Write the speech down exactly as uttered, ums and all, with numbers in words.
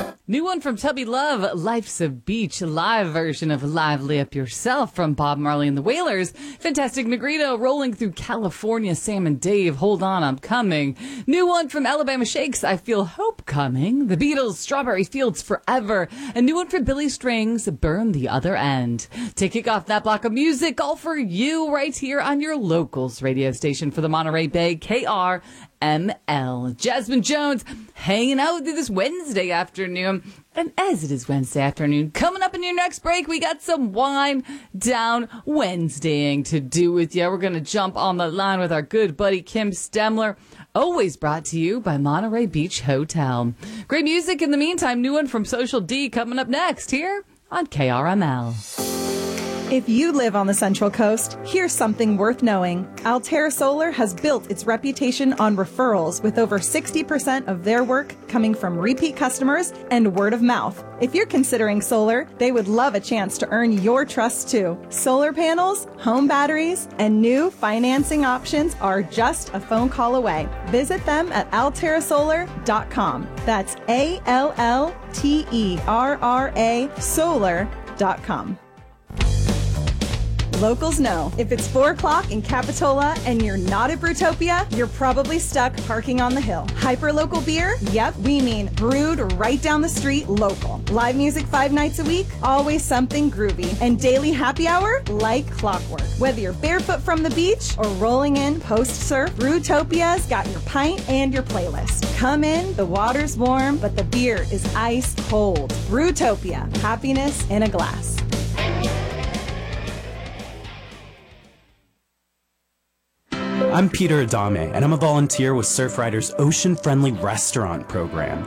New one from Tubby Love, Life's a Beach, live version of Lively Up Yourself from Bob Marley and the Wailers. Fantastic Negrito, Rolling Through California, Sam and Dave, Hold On, I'm Coming. New one from Alabama Shakes, I Feel Hope Coming. The Beatles, Strawberry Fields Forever. A new one from Billy Strings, Burn the Other End. To kick off that block of music, all for you right here on your locals radio station for the Monterey Bay, K R M L. Jasmine Jones hanging out with you this Wednesday afternoon. And as it is Wednesday afternoon, coming up in your next break, we got some wine down Wednesdaying to do with you. We're going to jump on the line with our good buddy Kim Stemler. Always brought to you by Monterey Beach Hotel. Great music in the meantime. New one from Social D coming up next here on K R M L. If you live on the Central Coast, here's something worth knowing. Altera Solar has built its reputation on referrals, with over sixty percent of their work coming from repeat customers and word of mouth. If you're considering solar, they would love a chance to earn your trust too. Solar panels, home batteries, and new financing options are just a phone call away. Visit them at altera solar dot com. That's A L L T E R R A solar dot com. Locals know, if it's four o'clock in Capitola and you're not at Brewtopia, you're probably stuck parking on the hill. Hyperlocal beer? Yep, we mean brewed right down the street, local. Live music five nights a week? Always something groovy. And daily happy hour? Like clockwork. Whether you're barefoot from the beach or rolling in post-surf, Brewtopia's got your pint and your playlist. Come in, the water's warm, but the beer is ice cold. Brewtopia, happiness in a glass. I'm Peter Adame, and I'm a volunteer with Surfrider's Ocean Friendly Restaurant program.